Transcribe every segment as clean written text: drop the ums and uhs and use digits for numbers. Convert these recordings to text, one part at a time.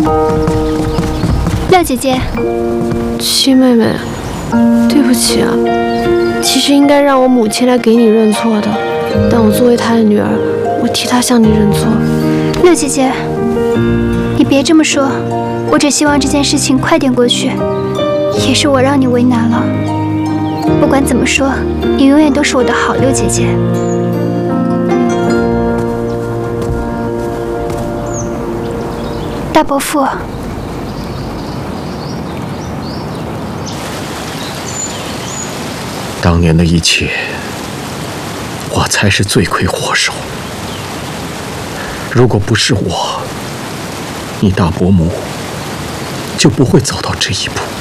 廖姐姐， 七妹妹，对不起啊，其实应该让我母亲来给你认错的，但我作为她的女儿，我替她向你认错。 廖姐姐，你别这么说，我只希望这件事情快点过去，也是我让你为难了。不管怎么说，你永远都是我的好六姐姐。大伯父。 当年的一切，我才是罪魁祸首。如果不是我，你大伯母就不会走到这一步，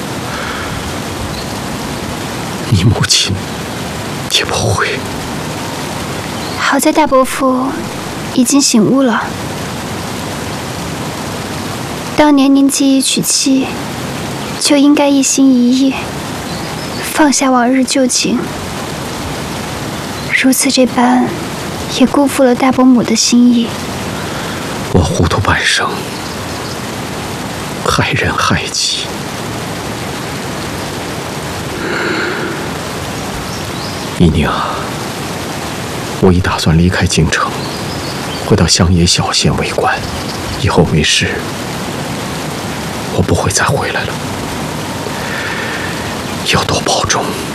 你母亲也不会。 好在大伯父已经醒悟了。当年您既已娶妻，就应该一心一意，放下往日旧情。如此这般，也辜负了大伯母的心意。 我糊涂半生，害人害己。姨娘，我已打算离开京城，回到乡野小县为官。以后没事，我不会再回来了。要多保重。